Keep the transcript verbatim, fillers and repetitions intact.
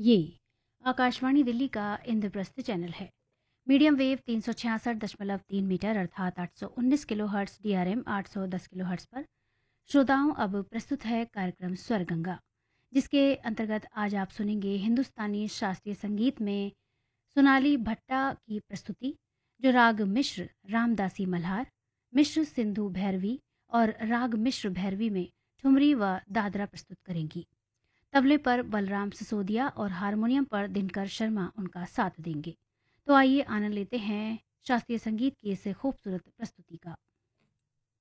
ये आकाशवाणी दिल्ली का इंद्रप्रस्थ चैनल है। मीडियम वेव तीन सौ छियासठ दशमलव तीन मीटर अर्थात आठ सौ उन्नीस kilo hertz D R M आठ सौ दस किलो हर्ट्स पर श्रोताओं अब प्रस्तुत है कार्यक्रम स्वर गंगा, जिसके अंतर्गत आज आप सुनेंगे हिंदुस्तानी शास्त्रीय संगीत में सोनाली भट्टा की प्रस्तुति, जो राग मिश्र रामदासी मल्हार, मिश्र सिंधु भैरवी और राग मिश्र भैरवी में ठुमरी व दादरा प्रस्तुत करेंगी। तबले पर बलराम सिसोदिया और हारमोनियम पर दिनकर शर्मा उनका साथ देंगे। तो आइए आनंद लेते हैं शास्त्रीय संगीत की इस खूबसूरत प्रस्तुति का।